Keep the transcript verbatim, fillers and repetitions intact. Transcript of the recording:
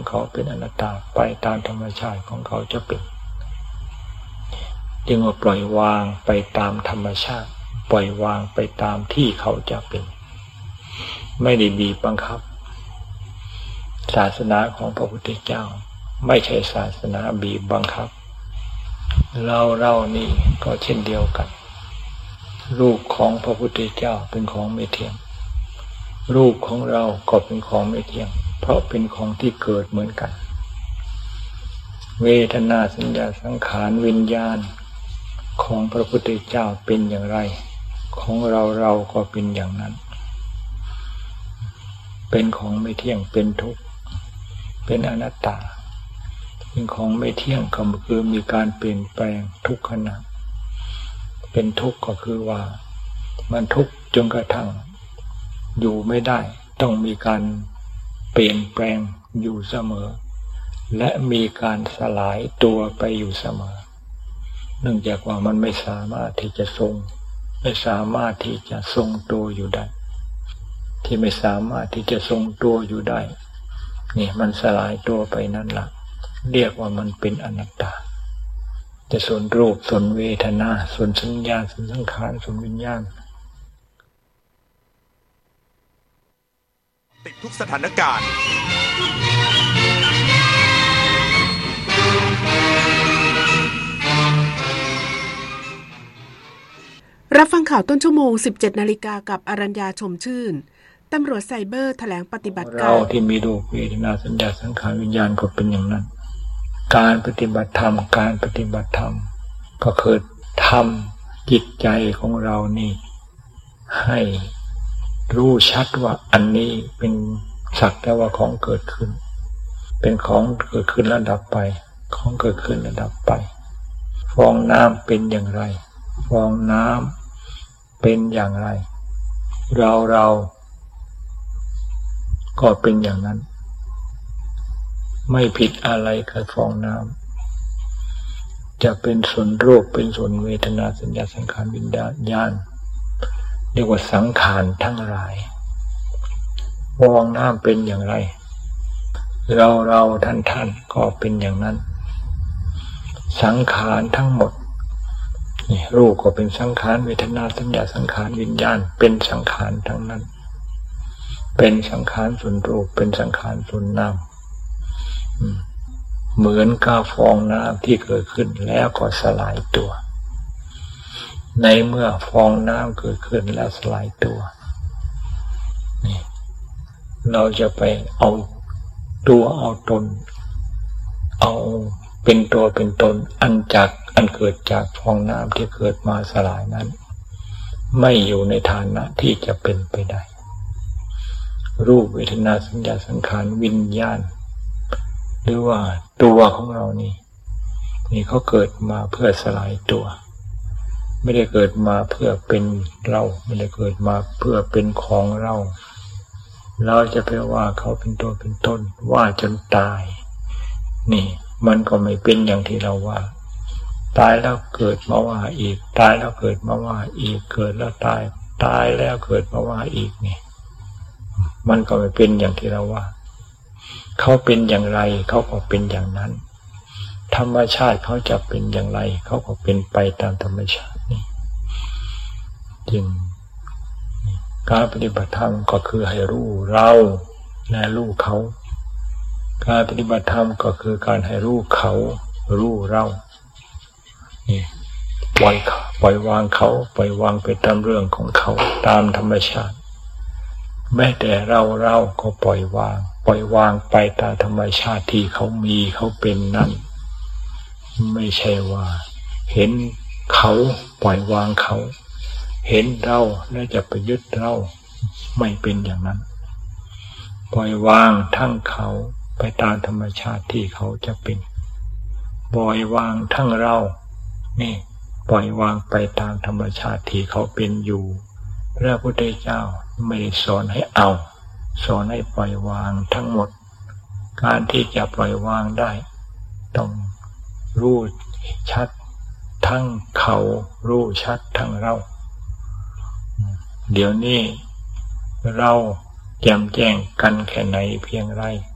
ของเขาเป็นอนัตตาไปตามธรรมชาติของเขาจะเป็นจึงว่าปล่อยวางไปตามธรรมชาติปล่อยวางไปตามที่เขาจะเป็นไม่ได้บีบบังคับศาสนาของพระพุทธเจ้าไม่ใช่ศาสนาบีบบังคับเราเรานี่ก็เช่นเดียวกันรูปของพระพุทธเจ้าเป็นของไม่เที่ยงรูปของเราก็เป็นของไม่เที่ยงเพราะเป็นของที่เกิดเหมือนกันเวทนาสัญญาสังขารวิญญาณของพระพุทธเจ้าเป็นอย่างไรของเราเราก็เป็นอย่างนั้นเป็นของไม่เที่ยงเป็นทุกข์เป็นอนัตตาเป็นของไม่เที่ยงก็คือมีการเปลี่ยนแปลงทุกขณะเป็นทุกข์ก็คือว่ามันทุกข์จนกระทั่งอยู่ไม่ได้ต้องมีการเปลี่ยนแปลงอยู่เสมอและมีการสลายตัวไปอยู่เสมอเนื่องจากว่ามันไม่สามารถที่จะทรงไม่สามารถที่จะทรงตัวอยู่ได้ที่ไม่สามารถที่จะทรงตัวอยู่ได้นี่มันสลายตัวไปนั่นล่ะเรียกว่ามันเป็นอนัตตาแต่ส่วนรูปส่วนเวทนาส่วนสัญญาส่วนสังขารส่วนวิญญาณติดทุกสถานการณ์รับฟังข่าวต้นชั่วโมง สิบเจ็ดนาฬิกา กับอรัญญาชมชื่นตำรวจไซเบอร์แถลงปฏิบัติการเราที่มีรูปเวทนาสัญญาสังขารวิญญาณก็เป็นอย่างนั้นการปฏิบัติธรรมการปฏิบัติธรรมก็คือทำจิตใจของเรานี่ให้รู้ชัดว่าอันนี้เป็นสักแต่ว่าของเกิดขึ้นเป็นของเกิดขึ้นแล้วดับไปของเกิดขึ้นแล้วดับไปฟองน้ำเป็นอย่างไรฟองน้ำเป็นอย่างไรเราเราก็เป็นอย่างนั้นไม่ผิดอะไรกับฟองน้ำจะเป็นส่วนรูปเป็นส่วนเวทนาสัญญาสังขารวิญญาณเรียกว่าสังขารทั้งหลายฟองน้ำเป็นอย่างไรเราเราท่านท่านก็เป็นอย่างนั้นสังขารทั้งหมดนี่รูปก็เป็นสังขารเวทนาสัญญาสังขารวิญญาณเป็นสังขารทั้งนั้นเป็นสังขารส่วนรูปเป็นสังขารส่วนนามเหมือนกับฟองน้ำที่เกิดขึ้นแล้วก็สลายตัวในเมื่อฟองน้ำเกิดขึ้นแล้วสลายตัวนี่เราจะไปเอาตัวเอาตนเอาเป็นตัวเป็นตนอันจากอันเกิดจากฟองน้ำที่เกิดมาสลายนั้นไม่อยู่ในฐานะที่จะเป็นไปได้รูปเวทนาสัญญาสังขารวิญญาณหรือว่าตัวของเรานี่นี่เขาเกิดมาเพื่อสลายตัวไม่ได้เกิดมาเพื่อเป็นเราไม่ได้เกิดมาเพื่อเป็นของเราเราจะไปว่าเขาเป็นตัวเป็นต้นว่าจนตายนี่มันก็ไม่เป็นอย่างที่เราว่าตายแล้วเกิดมาว่าอีกตายแล้วเกิดมาว่าอีกเกิดแล้วตายตายแล้วเกิดมาว่าอีกนี่มันก็ไม่เป็นอย่างที่เราว่าเขาเป็นอย่างไรเขาก็เป็นอย่างนั้นธรรมชาติเขาจะเป็นอย่างไรเขาก็เป็นไปตามธรรมชาตินี่จึงการปฏิบัติธรรมก็คือให้รู้เราและรู้เขาการปฏิบัติธรรมก็คือการให้รู้เขารู้เรานี่ปล่อยปล่อยวางเขาปล่อยวางไปตามเรื่องของเขาตามธรรมชาติแม้แต่เราเราก็ปล่อยวางปล่อยวางไปตามธรรมชาติที่เขามีเขาเป็นนั่นไม่ใช่ว่าเห็นเขาปล่อยวางเขาเห็นเราแล้วจะไปยึดเราไม่เป็นอย่างนั้นปล่อยวางทั้งเขาไปตามธรรมชาติที่เขาจะเป็นปล่อยวางทั้งเรานี่ปล่อยวางไปตามธรรมชาติที่เขาเป็นอยู่พระพุทธเจ้าไม่ได้สอนให้เอาสอนให้ปล่อยวางทั้งหมดการที่จะปล่อยวางได้ต้องรู้ชัดทั้งเขารู้ชัดทั้งเราเดี๋ยวนี้เราแจ่มแจ้งกันแค่ไหนเพียงไร